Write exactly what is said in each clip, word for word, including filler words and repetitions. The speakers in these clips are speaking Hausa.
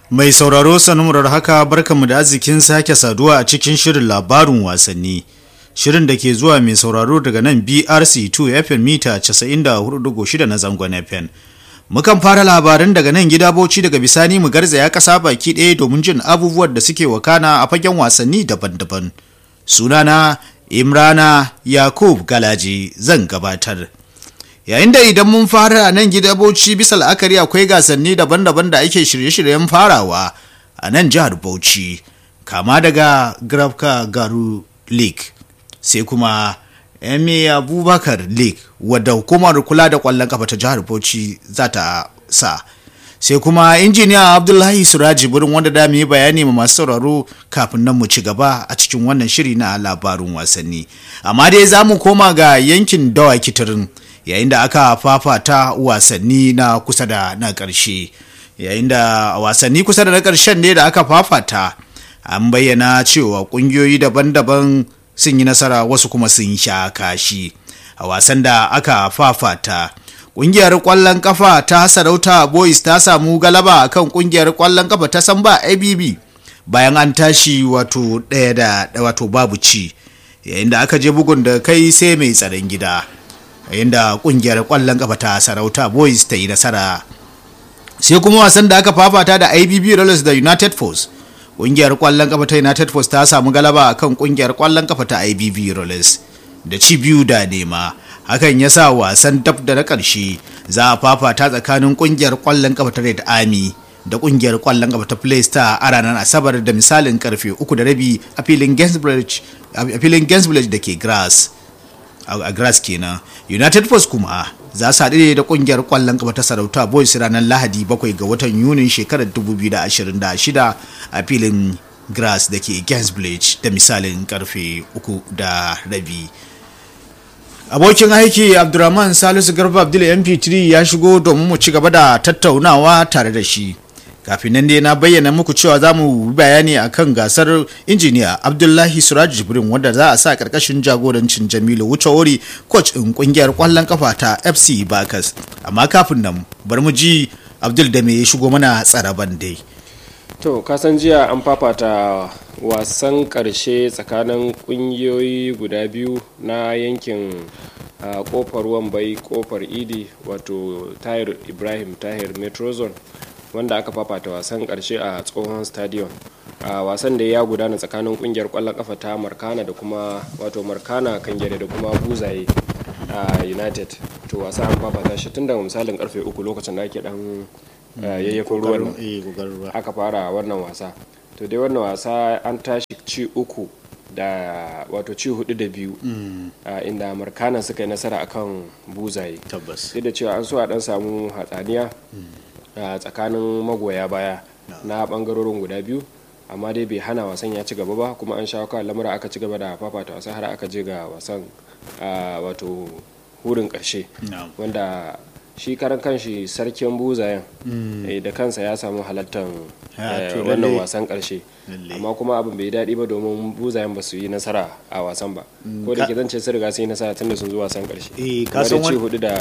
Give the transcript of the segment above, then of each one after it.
Mai sauraro sanumurar haka barkanmu da arzikin sake saduwa a cikin shirin labarin wasanni. Shirin da ke zuwa mai sauraro daga nan B R C two F M mita casa'in da hudu digo shida na zangon F M. Mukan fara labaran daga nan gida Bauchi daga bisani mu garzaya kasa baki ɗaya domin jin abubuwan da suke wakana a fagen wasanni daban-daban. Sunana Imrana Yakub Galaji zan gabatar. Yayin da idan mun fara a nan gida Bauchi bisa la'akari akwai gasanni daban-daban da ake shirye-shiryen farawa a nan jihar Bauchi, kama daga Grafka Garu League sai kuma Emi Abubakar League wadda hukumar kula da kwallon kafa ta jihar Bauchi za ta sa, sai kuma injiniya Abdullahi Suraji burin wanda da mu yi bayani ma masu sauraro kafin nan mu ci gaba a cikin wannan shiri na labarin wasanni. Amma dai za mu koma ga yankin Dawaki Turin yayin da aka fafata wasanni na kusa da na ƙarshe. Yayin da wasanni kusa da na ƙarshen ne da aka fafata, an bayyana cewa ƙungiyoyi daban-daban sun yi nasara, wasu kuma sun sha kashi. A wasan da aka fafata, ƙungiyar ƙwallon kafa ta Sarauta Boys ta samu galaba akan ƙungiyar ƙwallon kafa ta Samba A B B bayan an tashi wato ɗaya da wato babu ci, yayin da aka je bugun da kai sai mai tsaron gida, yayin da ƙungiyar ƙwallon kafa ta Sarauta Boys ta yi nasara. Sai kuma wasan da aka fafata da A B B Rollers da United Force, ƙungiyar ƙwallon kafa ta United Force ta samu galaba akan ƙungiyar ƙwallon kafa ta A B B Rollers da ci biyu da nema. Hakan ya sa wasan dab da na ƙarshe za a fafata tsakanin ƙungiyar ƙwallon kafa ta Red Army da ƙungiyar ƙwallon kafa ta Play Star a ranar Asabar da misalin karfe uku da rabi a filin Gainsbridge da ke Grass a Grass kenan. United Force kuma za su haɗu da ƙungiyar ƙwallon kafa ta Sarauta Boys ranar Lahadi bakwai ga watan Yunin shekarar dubu biyu da ashirin da shida a filin Grass da ke Gainsbridge da misalin karfe uku da rabi. Abokin aiki Abdurrahman Salisu Garba Abdul M P three ya shigo domin mu ci gaba da tattaunawa tare da shi. Kafin nan dai na bayyana muku cewa za mu bayani akan gasar injiniya Abdullahi Suraj Jibrin wanda za a sa karkashin jagorancin Jamilu Wuchawori, coach ɗin kungiyar kwallon kafa ta F C Bakas. Amma kafin nan bar mu ji Abdul da me ya shigo mana tsaraban dai. To kasan jiya an fafata wasan karshe tsakanin kungiyoyi guda biyu na yankin kofar Wambai kofar Idi, wato Tahir Ibrahim Tahir Metrozone, wanda aka fafata wasan karshe a tsohon stadium. A wasan da ya gudana tsakanin kungiyar kwallon kafa ta Markana da kuma wato Markana Kangere da kuma Buzaye a United. To wasa an fafata shi tun daga misalin karfe uku lokacin da ake dan yayyafin ruwan aka fara wannan wasa. To dai wannan wasa an tashi ci uku da wato ci hudu da biyu inda Markana suka yi nasara akan Buzaye. Tabbas sai da cewa an so a dan samu hatsaniya a tsakanin magoya baya na bangarorin guda biyu, amma dai bai hana wasan ya ci gaba ba, kuma an shawo kan lamura aka ci gaba da fafata wasa har aka je ga wasan wato hurin karshe, wanda shi karan kanshi sarkin Buzayen da kansa ya samu halartar wannan wasan karshe, amma kuma abin bai daɗi ba domin Buzayen ba su yi nasara a wasan ba, ko da ke zan ce sun riga sun yi nasara tun da sun zo wasan karshe. Kasan wani hudu da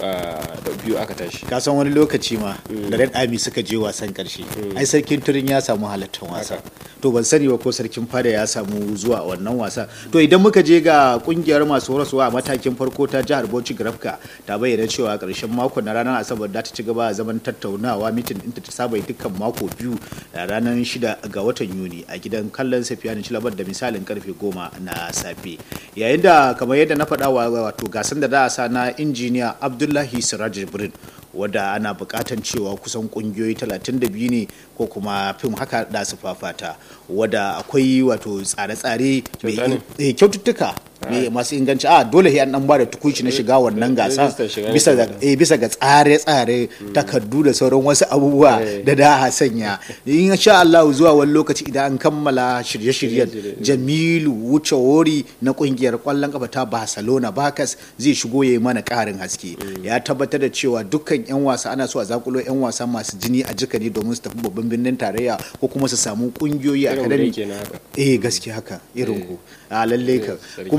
biyu aka tashi. Kasan wani lokaci ma da Red Army suka je wasan karshe, ai sarkin Turin ya samu halartar wasa, to ban sani ba ko sarkin Fada ya samu zuwa wannan wasa. To idan muka je ga kungiyar masu horaswa a matakin farko ta jihar Bauchi Grafka ta bayyana cewa ƙarshen mako na ranar Asabar da ta ci gaba a zaman tattaunawa mitin ɗinta ta saba dukkan mako biyu da ranar shida ga watan Yuni a gidan kallon Safiyanu Chilabar da misalin karfe goma na safe. Yayin da kamar yadda na faɗa wato gasan da za a sa na injiniya Abdullahi Siraj Jibrin, wadda ana buƙatan cewa kusan ƙungiyoyi talatin da biyu ne ko kuma fim haka da su fafata, wadda akwai wato tsare-tsare mai kyaututtuka masu inganci. a dole an dan bada tukuci na shiga wannan gasa bisa ga bisa ga tsare-tsare takardu da sauran wasu abubuwa da da a sanya. Insha Allah zuwa wani lokaci idan an kammala shirye-shiryen, Jamilu Wuchawori na kungiyar kwallon kafa ta Barcelona Bakas zai shigo yayi mana karin haske. Ya tabbatar da cewa dukkan yan wasa ana so a zakulo yan wasa masu jini a jika ne domin su tafi babban birnin tarayya ko kuma su samu kungiyoyi a academy. Eh gaskiya haka irin ku a lalle ka kuma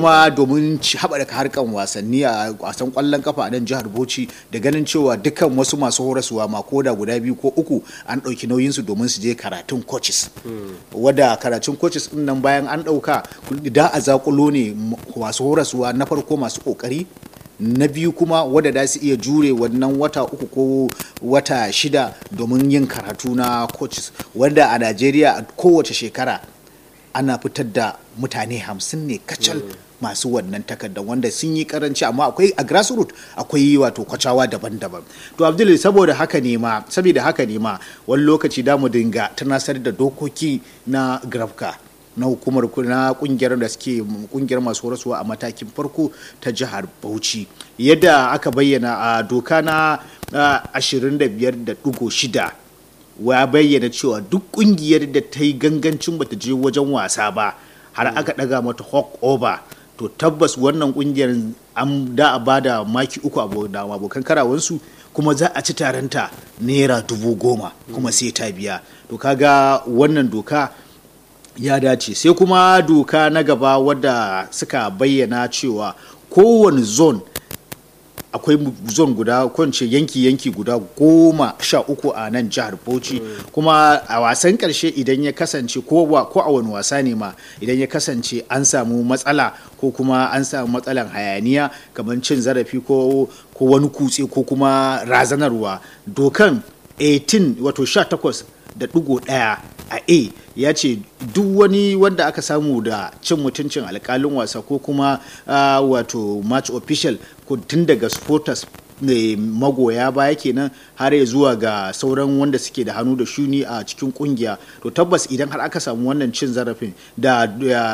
kuma domin haɓaka harkan wasanni a wasan ƙwallon kafa a nan jihar Bauchi da ganin cewa dukkan wasu masu horaswa ma koda guda biyu ko uku an ɗauki nauyinsu domin su je karatun coaches wadda karatun coaches ɗin nan bayan an ɗauka da a zakulo ne masu horaswa na farko masu ƙoƙari, na biyu kuma wadda da su iya jure wannan wata uku ko wata shida domin yin karatu na coaches, wadda a Najeriya a kowace shekara ana fitar da mutane hamsin ne kacal masu wannan takardar wanda sun yi karanci, amma akwai a grassroots akwai wato kwacawa daban-daban. To Abdul, saboda haka ne ma saboda haka ne ma wani lokaci da mu dinga tunasar da dokoki na grafka na hukumar na kungiyar da suke kungiyar masu horaswa a matakin farko ta jihar Bauchi, yadda aka bayyana a doka na ashirin da biyar da ɗigo shida wa bayyana cewa duk kungiyar da ta yi gangancin bata je wajen wasa ba har aka daga mata hawk over, to tabbas wannan kungiyar an da a bada maki uku da abokan karawansu, kuma za a ci taranta naira dubu goma kuma sai ta biya. To kaga wannan doka ya dace. Sai kuma doka na gaba wadda suka bayyana cewa kowane zone akwai zone guda kwance yanki-yanki guda goma sha uku a nan jihar Bauchi, kuma a wasan karshe idan ya kasance ko a wani wasa ne ma idan ya kasance an samu matsala ko kuma an samu matsalan hayaniya kamar cin zarafi ko wani kutse ko kuma razanarwa, dokan eighteen wato sha takwas da ɗigo ɗaya a A ya ce duk wani wanda aka samu da cin mutuncin alkalin wasa ko kuma uh, wato match official ko tun daga supporters ne magoya baya kenan har ya zuwa ga sauran wanda suke da hannu da shuni a cikin kungiya, to tabbas idan har aka samu wannan cin zarafin da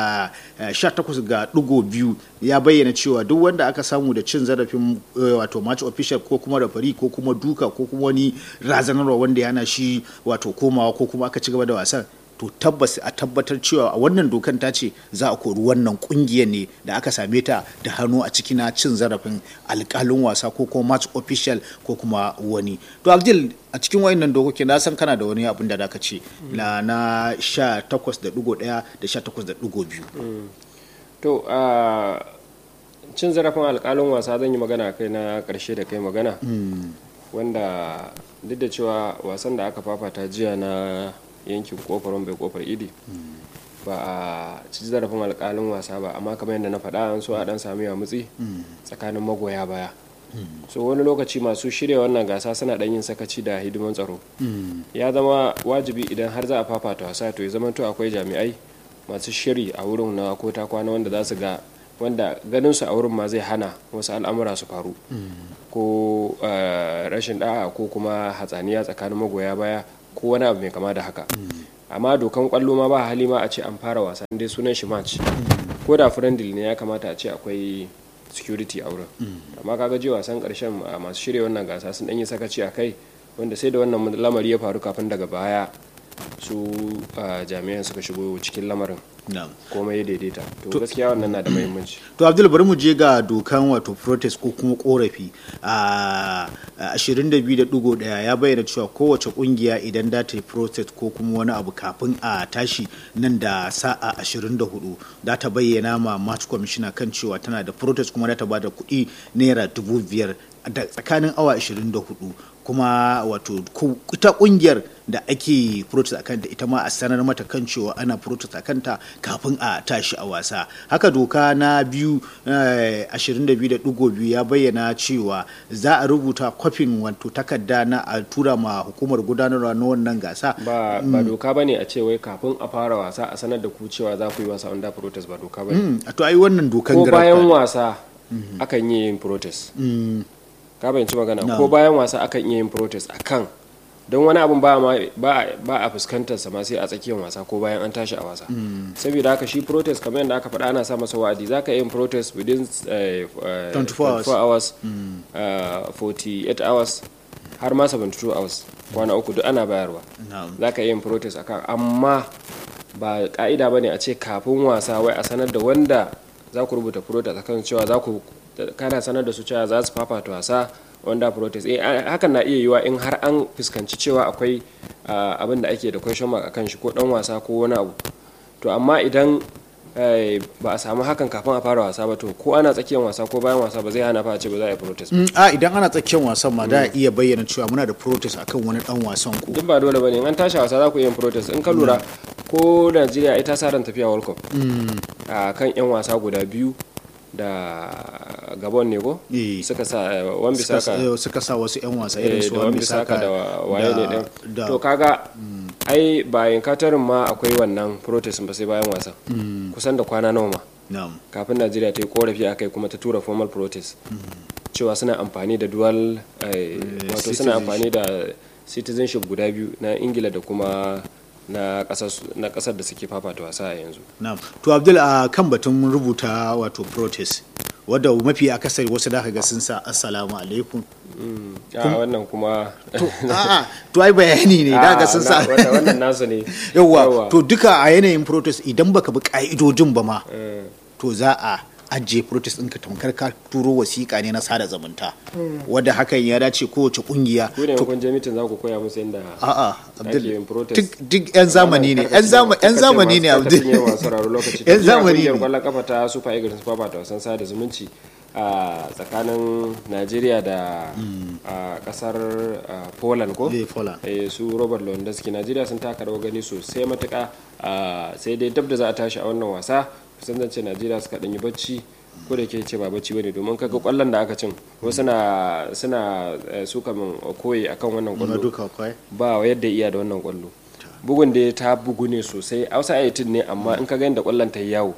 sha takwas ga ɗigo biyu ya bayyana cewa duk wanda aka samu da cin zarafin wato match official ko kuma referee ko kuma duka ko kuma wani razanarwa wanda yana shi wato komawa ko kuma aka ci gaba da wasan, to tabbas a tabbatar cewa a wannan dokan ta ce za a kori wannan kungiyar ne da aka same ta da hannu a cikin cin zarafin alkalin wasa ko kuma match official ko kuma wani. To Abdul, a cikin wayannan dokoki na san kana da wani abin da zaka ce na na sha takwas da ɗigo ɗaya da sha takwas da ɗigo biyu. To a cin zarafin alkalin wasa zan yi magana kai na karshe da kai magana, wanda duk da cewa wasan da aka fafata jiya na yankin kofar bai kofar idi ba a ci zarafin alkalin wasa ba, amma kamar yadda na faɗa an so a dan sami mutsi tsakanin magoya baya. So wani lokaci masu shirya wannan gasa suna dan yin sakaci da hidiman tsaro. Ya zama wajibi idan har za a fafata wasa to ya zama to akwai jami'ai masu shiri a wurin na ko ta kwana wanda za su ga wanda ganin su a wurin ma zai hana wasu al'amura su faru ko rashin da'a ko kuma hatsaniya tsakanin magoya baya ko wani abu mai kama da haka. Amma dokan kwallo ma ba hali ma a ce an fara wasa dai sunan shi match, ko da friendly ne ya kamata a ce akwai security a wurin. Amma kaga je wasan karshen masu shirya wannan gasa sun dan yi sakaci a kai, wanda sai da wannan lamari ya faru kafin daga baya su jami'an suka shigo cikin lamarin komai ya daidaita. To gaskiya wannan na da muhimmanci. To Abdul, bari mu je ga dokan wato protest ko kuma korafi a ashirin da biyu da ɗigo ɗaya ya bayyana cewa kowace kungiya idan da ta yi protest ko kuma wani abu kafin a tashi nan da sa'a ashirin da hudu da ta bayyana ma match commissioner kan cewa tana da protest kuma da ta bada kuɗi naira dubu biyar da tsakanin awa ashirin da hudu, kuma wato ita kungiyar da ake protest a kanta ita ma a sanar mata kan cewa ana protest a kanta kafin a tashi a wasa. Haka doka na biyu ashirin da biyu da ɗigo biyu ya bayyana cewa za a rubuta kwafin wato takarda na a tura ma hukumar gudanarwa na wannan gasa. Ba, ba doka bane a ce wai kafin a fara wasa a sanar da ku cewa za ku yi wasa under protest, ba doka bane. To ai wannan dokan ko bayan wasa akan yi yin protest. Ka bayanci magana ko bayan wasa akan iya yin protest akan don wani abun ba ba a fuskantar sa ma sai a tsakiyar wasa ko bayan an tashi a wasa. Saboda haka shi protest kamar yadda aka faɗa ana sa masa wa'adi, zaka yi protest within twenty-four hours, forty-eight hours har ma seventy-two hours, kwana uku duk ana bayarwa. Zaka yi protest akan, amma ba ka'ida bane a ce kafin wasa wai a sanar da wanda za ku rubuta protest akan cewa za ku kana sanar da su cewa za su fafata wasa wanda protest. Eh hakan na iya yiwa in har an fuskanci cewa akwai abin da ake da question mark akan shi ko dan wasa ko wani abu. To amma idan ba a samu hakan kafin a fara wasa ba, to ko ana tsakiyar wasa ko bayan wasa ba zai hana fa a ce ba za a yi protest ba. a idan ana tsakiyar wasan ma da iya bayyana cewa muna da protest akan wani dan wasan ku. duk ba dole bane, in an tashi wasa za ku yi protest. in ka lura ko Najeriya ita sa ran tafiya World Cup a kan yan wasa guda biyu da Gabon ne ko suka sa wan bisaka suka sa wasu yan wasa irin su wan bisaka da waye ne din, to kaga ai bayan katarin ma akwai wannan protest ba sai bayan wasan kusan da kwana nawa ma kafin Najeriya ta yi korafi akai kuma ta tura formal protest cewa suna amfani da dual wato suna amfani da citizenship guda biyu na Ingila da kuma na kasar da suke fafata wasa a yanzu. Na'am. To Abdul, a kan batun rubuta wato protest wadda mafi akasari wasu da ga sun sa assalamu alaikum. a wannan kuma to a'a to ai bayani ne da ga sun sa wannan nasu ne. Yawwa, to duka a yanayin protest idan baka bi ka'idojin ba ma to za a ajiye protest ɗinka tamkar ka turo wasiƙa ne na sada zumunta wadda hakan ya dace kowace ƙungiya. Ku ne kun je mitin za ku koya musu yadda a'a Abdul duk yan zamani ne yan zamani ne Abdul yan zamani ne. Kwallon kafa ta Super Eagles ta fafata wasan sada zumunci a tsakanin Najeriya da kasar Poland ko su Robert Lewandowski. Najeriya sun taka rawar gani sosai matuƙa, sai dai dab da za a tashi a wannan wasa kusan zance Najeriya suka ɗanyi bacci, ko da ke ce ba bacci bane domin kaga kwallon da aka cin wasu suna suna suka min koyi akan wannan kwallo ba yadda iya da wannan kwallo bugun da ta bugu ne sosai Hausa ayatin ne, amma in ka ga yadda kwallon ta yi yawo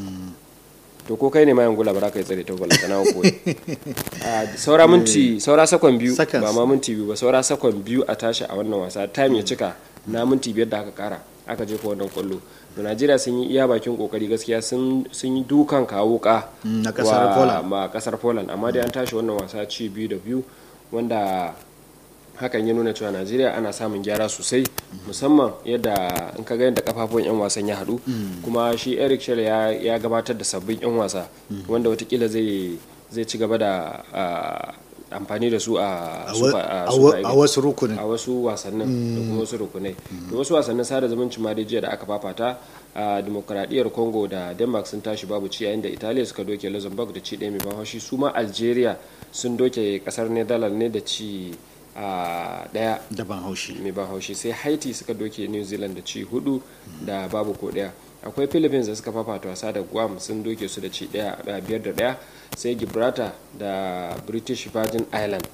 to ko kai ne mayan gula ba za ka yi tsare ta kwallon ta nawa koyi. saura minti saura sakon biyu ba ma minti biyu ba saura sakon biyu a tashi a wannan wasa, time ya cika na minti biyar da aka kara aka jefa wannan kwallo. da Najeriya sun yi iya bakin kokari gaskiya, sun yi dukan kawo ka na kasar Poland ma kasar Poland, amma dai an tashi wannan wasa ci biyu da biyu wanda hakan ya nuna cewa Najeriya ana samun gyara sosai, musamman yadda in ka ga yadda kafafun yan wasan ya haɗu kuma shi Eric Shell ya gabatar da sabbin yan wasa wanda watakila zai zai ci gaba da amfani da su a wasu rukunin a wasu wasannin da kuma wasu rukunai da wasu wasannin sada zumunci ma da jiya da aka fafata a demokradiyyar Congo da Denmark sun tashi babu ci, yayin da Italiya suka doke Luxembourg da ci ɗaya mai ban haushi. su ma Algeria sun doke kasar Netherlands ne da ci a daya da ban haushi mai ban haushi, sai Haiti suka doke New Zealand da ci hudu da babu ko daya. akwai Philippines da suka fafata wasa da Guam sun doke su da ci daya biyar da daya, sai Gibraltar da British Virgin Island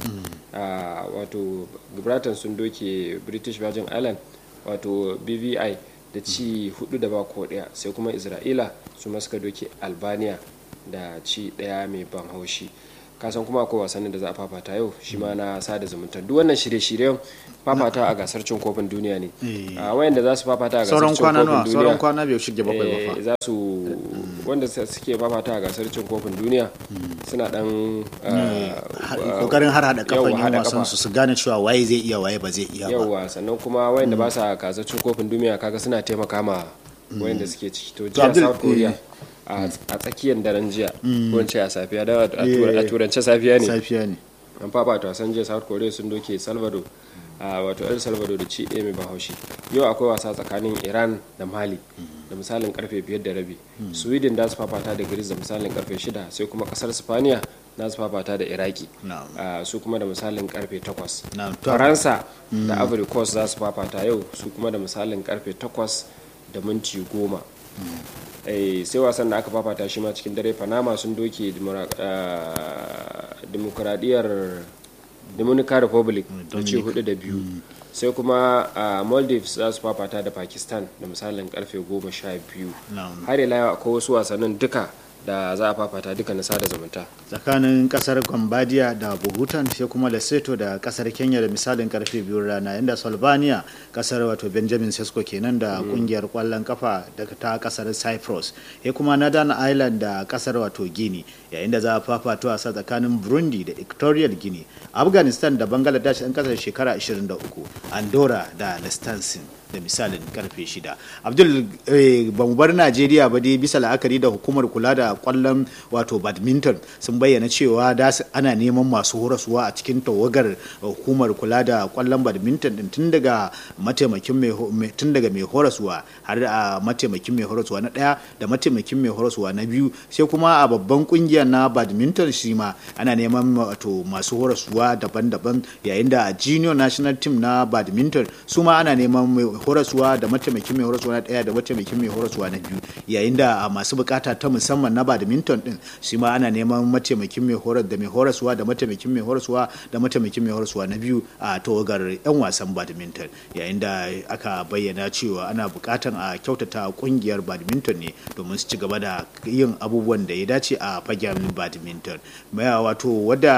wato Gibraltar sun doke British Virgin Island wato B V I da ci hudu da ba ko daya, sai kuma Isra'ila su ma suka doke Albania da ci daya mai ban haushi. kasan kuma akwai wasannin da za a fafata yau shi ma na sada zumunta. duk wannan shirye-shiryen fafata a gasar cin kofin duniya ne, a wayanda za su fafata a gasar cin kofin duniya sauran kwana bai shige bakwai ba fa za su wanda suke fafata a gasar cin kofin duniya suna dan kokarin har hada kafan yan wasan su su gane cewa waye zai iya waye ba zai iya ba. yawa sannan kuma wayanda ba sa gasar cin kofin duniya kaga suna taimaka ma wayanda suke ciki. to jiya South Korea a tsakiyar daren jiya ko ce a safiya da a turance safiya ne an fafata wasan jiya South Korea sun doke Salvador wato El Salvador da ci ɗaya mai bahaushi. yau akwai wasa tsakanin Iran da Mali da misalin karfe biyar da rabi. Sweden da su fafata da Greece da misalin karfe shida, sai kuma kasar Spaniya da su fafata da Iraki su kuma da misalin karfe takwas. Faransa da Ivory Coast za su fafata yau su kuma da misalin karfe takwas da minti goma. sai wasan da aka fafata shi ma cikin dare, Panama sun doke demokradiyyar Dominican Republic da ci hudu da biyu, sai kuma Maldives za su fafata da Pakistan da misalin karfe goma sha biyu. har ila yau akwai wasu wasannin duka da za a fafata duka na sada zumunta tsakanin kasar Cambodia da Bhutan, sai kuma Lesotho da kasar Kenya da misalin karfe biyu rana, inda Slovenia kasar wato Benjamin Sesko kenan da kungiyar kwallon kafa daga ta kasar Cyprus, sai kuma Northern Ireland da kasar wato Guinea, yayin da za a fafata wasa tsakanin Burundi da Equatorial Guinea, Afghanistan da Bangladesh ɗan kasar shekara ashirin da uku, Andorra da Liechtenstein. da misalin karfe shida. Abdul eh, ban bar Najeriya ba dai bisa la'akari da hukumar kula da kwallon wato badminton sun bayyana cewa da ana neman masu horaswa a cikin tawagar hukumar kula da kwallon badminton din tun daga mataimakin mai tun daga mai horaswa har a mataimakin mai horaswa na daya da mataimakin mai horaswa na biyu, sai kuma a babban kungiyar na badminton shi ma ana neman wato masu horaswa daban-daban, yayin da a junior national team na badminton su ma ana neman mai horaswa da mataimakin mai horaswa na daya da mataimakin mai horaswa na biyu, yayin da a masu bukata ta musamman na badminton din shi ma ana neman mataimakin mai horas da mai horaswa da mataimakin mai horaswa da mataimakin mai horaswa na biyu a tawagar yan wasan badminton, yayin da aka bayyana cewa ana bukatan a kyautata kungiyar badminton ne domin su ci gaba da yin abubuwan da ya dace a fagen badminton. Wato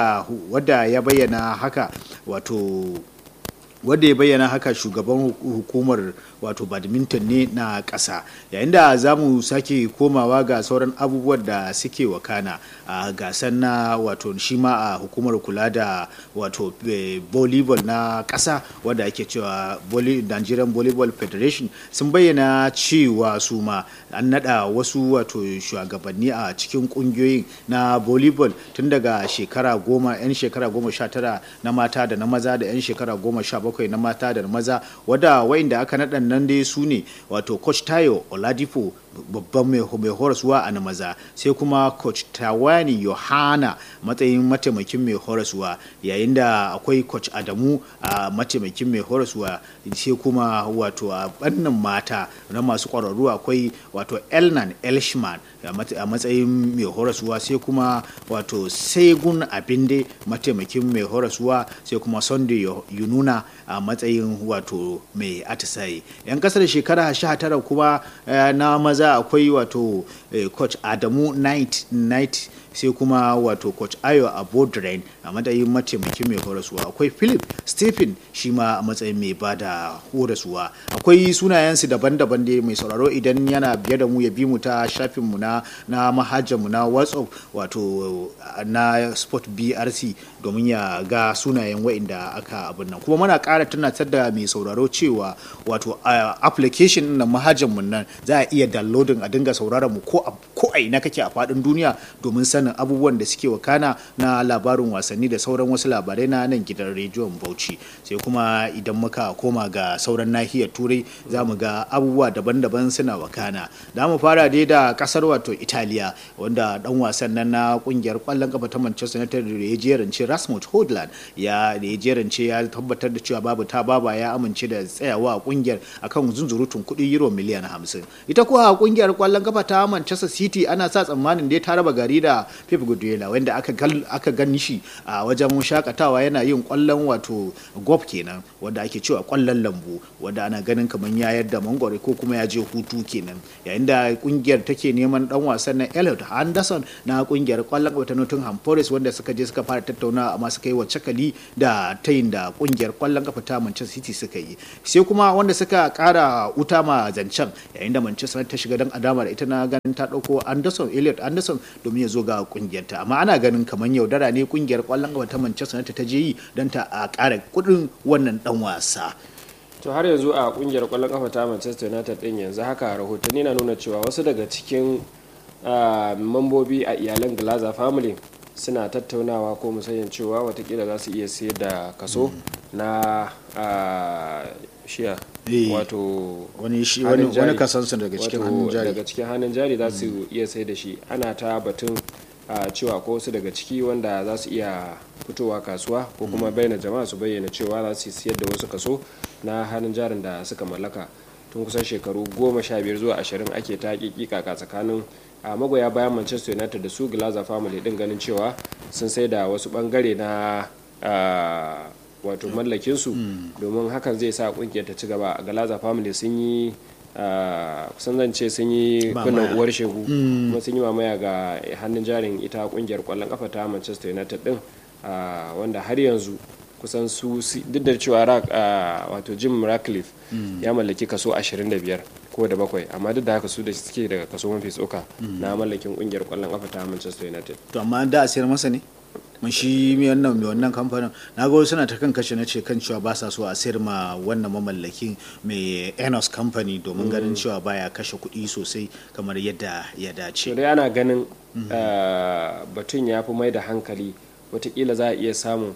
wadda ya bayyana haka wato wadda ya bayyana haka shugaban hukumar wato badminton ne na ƙasa, yayin da za mu sake komawa ga sauran abubuwan da suke wakana a gasar na wato shi ma a hukumar kula da wato volleyball na ƙasa wadda ake cewa Nigerian Volleyball Federation sun bayyana cewa su ma an nada wasu wato shugabanni a cikin kungiyoyin na volleyball tun daga shekara goma yan shekara goma sha tara na mata da na maza da yan shekara goma sha bakwai na mata da na maza, wadda wayanda aka naɗa nan dai su ne wato coach Tayo Oladipo babban mai horaswa a na maza, sai kuma coach Tawani Yohana matsayin mataimakin mai horaswa, yayin da akwai coach Adamu a mataimakin mai horaswa, sai kuma wato a bannin mata na masu kwararru akwai wato Elnan Elshman a matsayin mai horaswa, sai kuma wato Segun Abinde mataimakin mai horaswa, sai kuma Sunday Yununa a matsayin wato mai atisaye. Yan kasar shekara sha tara kuma na maza akwai wato coach Adamu Knight Knight sai kuma wato coach Ayo Abodren a matsayin mataimakin mai horaswa, akwai Philip Stephen shi ma a matsayin mai bada horaswa. Akwai sunayensu daban-daban da mai sauraro idan yana biye da mu ya bi mu ta shafinmu na na mu na WhatsApp wato na Sport B R C domin ya ga sunayen wa'inda aka abin nan. Kuma muna ƙara tunatar da mai sauraro cewa wato application na mu nan za a iya downloading a dinga sauraron mu ko ko a ina kake a faɗin duniya domin sanin abubuwan da suke wakana na labarin wasanni da sauran wasu labarai na nan gidan rediyon Bauchi. Sai kuma idan muka koma ga sauran nahiyar Turai za mu ga abubuwa daban-daban suna wakana. Da mu fara dai da kasar wato Italiya, wanda dan wasan nan na kungiyar kwallon kafa ta Manchester United da ya jerance Rasmus Hojlund ya da ya jerance ya tabbatar da cewa babu ta baba ya amince da tsayawa a kungiyar akan zunzurutun kuɗi euro miliyan hamsin. Ita kuwa kungiyar kwallon kafa ta Manchester City ana sa tsammanin da ya ta raba gari da Pep Guardiola, wanda aka aka gani shi a wajen shakatawa yana yin kwallon wato golf kenan wanda ake cewa kwallon lambu, wanda ana ganin kamar ya yadda mangware ko kuma ya je hutu kenan, yayin da kungiyar take neman dan wasan na Elliot Anderson na kungiyar kwallon kafa ta Nottingham Forest, wanda suka je suka fara tattaunawa amma suka yi wacakali da tayin da kungiyar kwallon kafa ta Manchester City suka yi. Sai kuma wanda suka kara wuta ma zancen, yayin da Manchester ta shiga dan adama da ita na ganin ta dauko Anderson Elliot Anderson domin ya zo ga kungiyarta, amma ana ganin kamar yaudara ne kungiyar kwallon kafa ta Manchester United ta je yi don ta a ƙara kudin wannan dan wasa. To har yanzu a kungiyar kwallon kafa ta Manchester United din yanzu haka rahotanni na nuna cewa wasu daga cikin mambobi a iyalan Glazer family suna tattaunawa ko musayin cewa watakila za su iya sayar da kaso na shiya wato wani shi wani wani kasansu daga cikin hannun jari daga cikin hannun jari za su iya sayar da shi. Ana ta batun cewa ko wasu daga ciki wanda za su iya fitowa kasuwa ko kuma bayyana jama'a su bayyana cewa za su siyar da wasu kaso na hannun jarin da suka mallaka. Tun kusan shekaru goma sha biyar zuwa ashirin ake ta kikaka tsakanin a magoya bayan Manchester United da su Glazer family din ganin cewa sun sai da wasu bangare na wato mallakinsu domin hakan zai sa kungiyar ta ci gaba. Glazer family sun yi kusan zance sun yi kunnan uwar shegu kuma sun yi mamaya ga hannun jarin ita kungiyar kwallon kafa ta Manchester United din, wanda har yanzu kusan su duk da cewa wato Jim Ratcliffe ya mallaki kaso ashirin da biyar ko da bakwai, amma duk da haka su da suke daga kaso mafi tsoka na mallakin kungiyar kwallon kafa ta Manchester United. To amma da a sayar masa ne? mun shi wannan mai wannan kamfanin na ga suna ta kan kashe na ce kan cewa ba sa so a sayar ma wannan mamallakin mai Enos company domin ganin cewa baya kashe kuɗi sosai kamar yadda ya dace. dai ana ganin batun ya fi mai da hankali watakila za a iya samun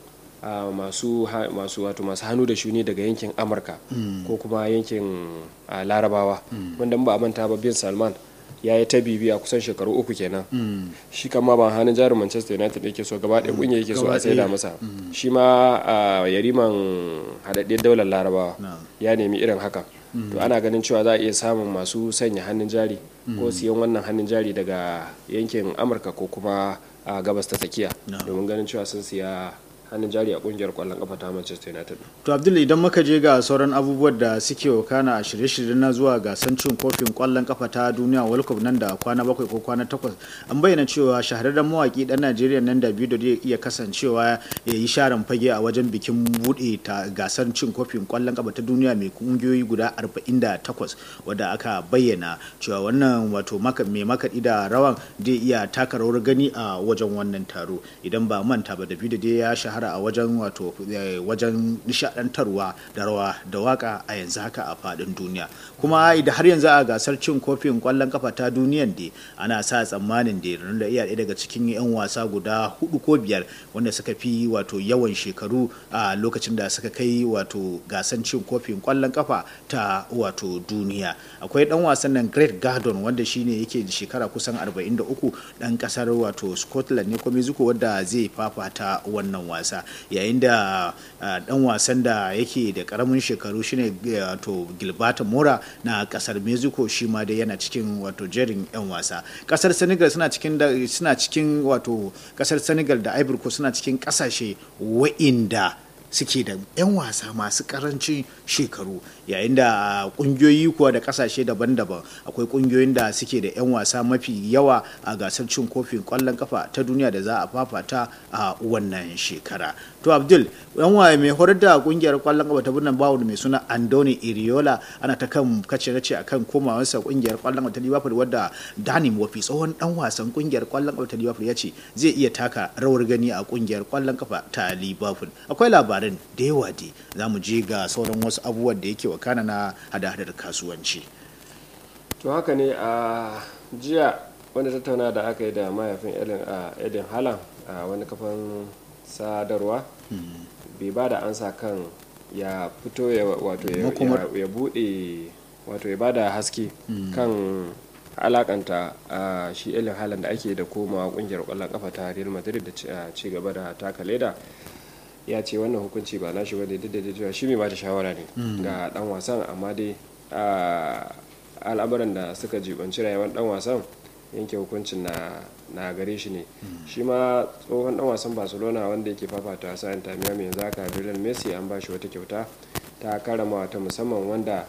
masu masu wato masu hannu da shuni daga yankin Amurka ko kuma yankin Larabawa wanda ba a manta ba bin Salman ya yi ta bibiya kusan shekaru uku kenan shi kama ban hannun jarin Manchester United yake so gaba ɗaya kunya yake so a saida masa shi ma yariman haɗaɗɗiyar daular Larabawa ya nemi irin haka to ana ganin cewa za a iya samun masu sanya hannun jari ko siyan wannan hannun jari daga yankin Amurka ko kuma gabas ta tsakiya domin ganin cewa sun siya hannun jari a kungiyar kwallon kafa ta Manchester United. To Abdul, idan muka je ga sauran abubuwan da suke wakana a shirye-shirye na zuwa gasan cin kofin kwallon kafa ta duniya World Cup nan da kwana bakwai ko kwana takwas, an bayyana cewa shahararren mawaki dan Najeriya nan da biyu da zai iya kasancewa ya yi sharan fage a wajen bikin bude ta gasar cin kofin kwallon kafa ta duniya mai kungiyoyi guda arba'in da takwas wadda aka bayyana cewa wannan wato mai makaɗi da rawan zai iya taka rawar gani a wajen wannan taro. Idan ba manta ba da biyu da ya shahara a wajen wato wajen nishadantarwa da rawa da waka a yanzu haka a fadin duniya, kuma da har yanzu a gasar cin kofin kwallon kafa ta duniyan da ana sa tsammanin da da iya ɗaya daga cikin yan wasa guda hudu ko biyar wanda suka fi wato yawan shekaru a lokacin da suka kai wato gasar cin kofin kwallon kafa ta wato duniya. Akwai dan wasan nan Greg Gardon wanda shine yake da shekara kusan arba'in da uku, dan kasar wato Scotland ne ko Mexico, wanda zai fafata wannan wasa, yayin da dan wasan da yake da karamin shekaru shine wato Gilberto Mora na kasar Mexico, shi ma dai yana cikin wato jerin yan wasa. Kasar Senegal suna cikin suna cikin wato kasar Senegal da Ivory Coast suna cikin kasashe wa'inda suke da 'yan wasa masu karancin shekaru, yayin da kungiyoyi kuwa da kasashe daban-daban akwai kungiyoyin da suke da 'yan wasa mafi yawa a gasar cin kofin kwallon kafa ta duniya da za a fafata a wannan shekara. To Abdul, yan waye mai horar da kungiyar kwallon kafa ta birnin Bawul mai suna Andoni Iriola ana ta kan kace nace akan komawarsa kungiyar kwallon kafa ta Liverpool, wadda Dani Murphy tsohon dan wasan kungiyar kwallon kafa ta Liverpool ya ce zai iya taka rawar gani a kungiyar kwallon kafa ta Liverpool. Akwai labaran da yawa dai za mu je ga sauran wasu abubuwan da yake wakana na hada-hadar kasuwanci. To haka ne, a jiya wanda tattauna da aka yi da mahaifin Eden Haaland a wani kafan sadarwa bai ba da ansa kan ya fito ya wato ya bude wato ya bada haske kan alakanta a shi Eden Haaland da ake da komawa kungiyar kwallon kafa ta Real Madrid da ci gaba da taka leda. Ya ce wannan hukunci ba nashi bane, duk da cewa shi mai bada shawara ne ga dan wasan, amma dai al'amuran da suka jibanci rayuwar dan wasan yanke hukuncin na na gare shi ne. Shi ma tsohon dan wasan Barcelona wanda yake fafata sa Inter Miami yanzu haka Lionel Messi an ba shi wata kyauta ta karamawa ta musamman wanda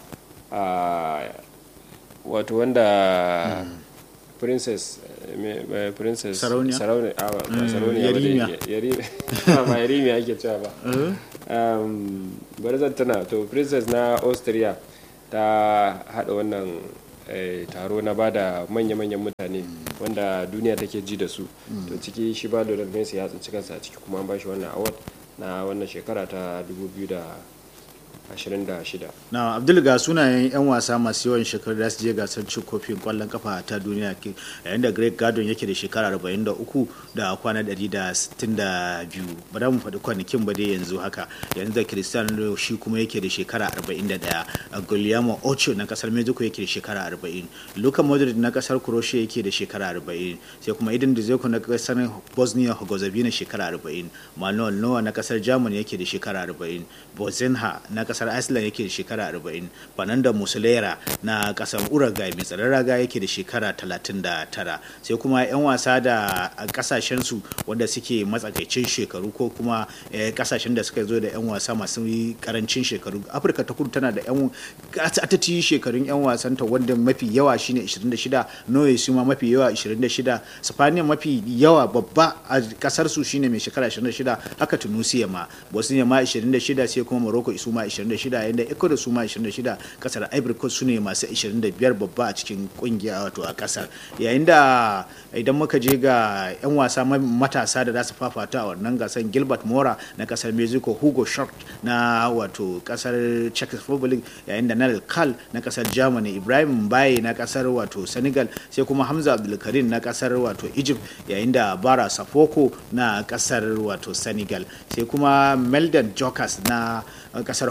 wato wanda princess princess sarauniya sarauniya ba yarimiya ake cewa ba, bari zan tana to princess na Austria ta hada wannan taro na bada manya-manyan mutane wanda duniya take ji da su, to ciki shi ba Lionel Messi ya tsinci kansa a ciki, kuma an ba shi wannan award na wannan shekara ta dubu biyu da ashirin da shida. Na Abdul, ga sunayen 'yan wasa masu yawan shekaru da su je gasar cin kofin kwallon kafa ta duniya, yayin da Greg Gardon yake da shekara arba'in da uku da kwana ɗari da sittin da biyu. Ba da mu faɗi kwanakin ba dai yanzu haka, yanzu da Cristiano Ronaldo shi kuma yake da shekara arba'in da ɗaya. Guillermo Ocho na kasar Mexico yake da shekara arba'in. Luka Modric na kasar Croatia yake da shekara arba'in. Sai kuma Edin Dzeko na kasar Bosnia Herzegovina shekara arba'in. Manuel Neuer na kasar Germany yake da shekara arba'in. Bozenha na kasar Iceland yake da shekara arba'in. Fernando Muslera na kasar Uruguay mai tsaron raga yake da shekara talatin da tara. Sai kuma 'yan wasa da kasashen su wanda suke matsakaicin shekaru ko kuma kasashen da suka zo da 'yan wasa masu karancin shekaru. Afirka ta Kudu tana da 'yan atati shekarun 'yan wasan ta wanda mafi yawa shine ishirin da shida, Norway su ma mafi yawa ishirin da shida, Spaniya mafi yawa babba a kasar su shine mai shekara ishirin da shida, haka Tunisia ma, Bosnia ma ishirin da shida, sai kuma Morocco su ma ishirin ashirin da shida yayin da Ecuador su ma ashirin da shida, kasar Ivory Coast su ne masu ashirin da biyar babba a cikin kungiya wato a kasar. Yayin da idan muka je ga 'yan wasa matasa da za su fafata a wannan gasar, Gilbert Mora na kasar Mexico, Hugo Short na wato kasar Czech Republic, yayin da Nal Kal na kasar Germany, Ibrahim Mbaye na kasar wato Senegal, sai kuma Hamza Abdulkarim na kasar wato Egypt, yayin da Bara Safoko na kasar wato Senegal, sai kuma Melden Jokers na kasar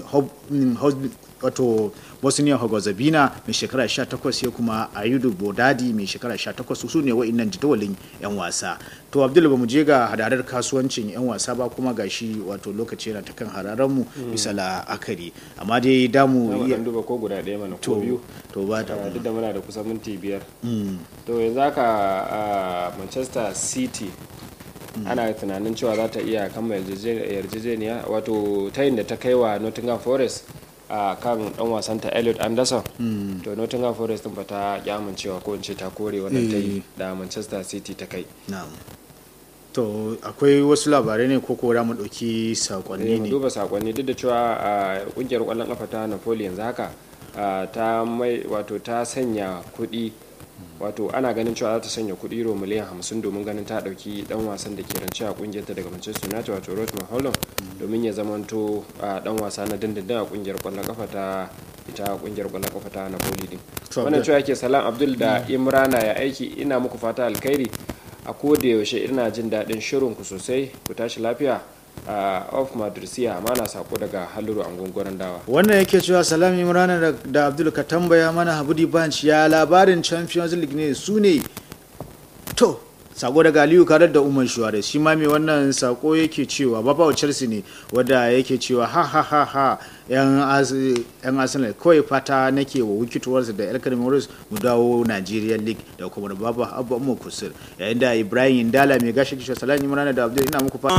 wato Bosnia Herzegovina mai shekara sha takwas, sai kuma Ayudu Bodadi mai shekara sha takwas. Su ne wa'innan jadawalin 'yan wasa. To Abdul, ba mu je ga hadarar kasuwancin 'yan wasa ba, kuma gashi wato lokaci yana ta kan hararen mu bisa la'akari, amma dai damu iya duba ko guda ɗaya mana ko biyu to ba ta duk da muna da kusan minti biyar. To yanzu haka Manchester City ana tunanin cewa za ta iya kammala yarjejeniya wato tayin da ta kai wa Nottingham Forest a kan dan wasanta Elliot Anderson. To Nottingham Forest din ba ta kyamancewa ko in ce ta kore wannan tayi da Manchester City ta kai. To akwai wasu labarai ne ko ko mu dauki sakonni ne? Duba sakonni, duk da cewa kungiyar kwallon kafa ta Napoli yanzu haka ta mai wato ta sanya kuɗi, wato ana ganin cewa za ta sanya kuɗi euro miliyan hamsin domin ganin ta ɗauki ɗan wasan da ke rance a ƙungiyarta daga Manchester United wato Rasmus Hojlund, domin ya zamanto ɗan wasa na dindindin a ƙungiyar ƙwallon kafa ta ita ƙungiyar ƙwallon kafa ta Napoli din. Wannan cewa ke Salam Abdul da Imrana ya aiki, ina muku fata alkhairi a koda yaushe, ina jin daɗin shirin ku sosai, ku tashi lafiya. Uh, of Madrisiya amana sako daga Haluru Angongoran Dawa. Wannan yake cewa Salam Imrana da, da Abdul ka tambaya mana Habudi Banch ya labarin Champions League ne su ne. To sako daga Aliyu Karar da Umar Shuare, shi ma mai wannan sako yake cewa Baba Chelsea ne wanda yake cewa ha ha ha ha yan Arsenal kawai fata nake wa wikitowarsa da Elkan Morris mu dawo Nigeria League da kuma da Baba Abba Umar Kusur, yayin da Ibrahim Dala mai gashi kishin Salam Imrana da Abdul ina muku fata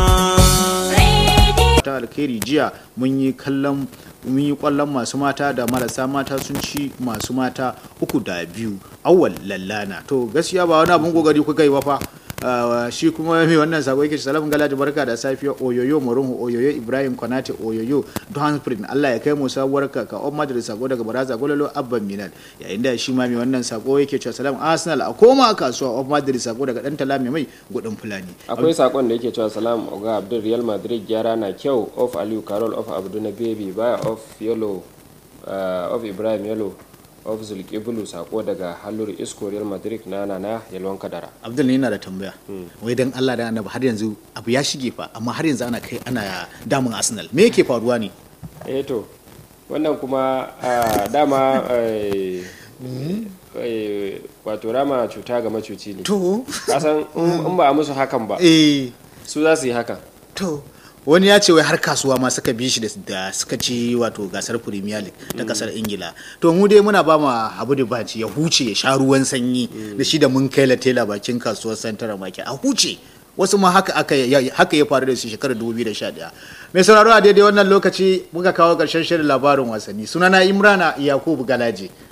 ta alkhairi. Jiya mun yi kallon mun yi kwallon masu mata da marasa mata sun ci masu mata uku da biyu, awal lallana. To gaskiya ba wani abun kokari kuka yi ba fa. shi kuma mai wannan sako yake salamun galaji barka da safiya oyoyo murunhu oyoyo Ibrahim Konate oyoyo Don Spring Allah ya kai mu sabuwar kaka on Madrid sako daga Baraza Gololo Abban Minal, yayin da shi ma mai wannan sako yake cewa salam Arsenal a koma kasuwa on Madrid sako daga dan Talami mai gudun Fulani. Akwai sakon da yake cewa salam ga Abdul Real Madrid gyara na kyau of Aliyu Karol of Abdul Baby baya of Yellow uh, of Ibrahim Yellow of Zulkibulu sako daga Halluru Isco Real Madrid na nana Yalwan Kadara. Abdul ne yana da tambaya. Wai dan Allah da Annabi har yanzu abu ya shige fa amma har yanzu ana kai ana damun Arsenal. Me yake faruwa ne? Eh to wannan kuma dama wato rama cuta ga macuci ne. To kasan in ba a musu hakan ba. Eh su za su yi hakan. To wani ya ce wai har kasuwa ma suka bi shi da suka ci wato gasar Premier League ta kasar Ingila. To mu dai muna ba ma Abu da Baci ya huce ya sha ruwan sanyi da shi da mun kai latela bakin kasuwar Central Market a huce. Wasu ma haka aka haka ya faru da su shekarar dubu biyu da sha ɗaya. Mai sauraro a daidai wannan lokaci muka kawo ƙarshen shirin labarin wasanni. Sunana Imrana Yakubu Galaje.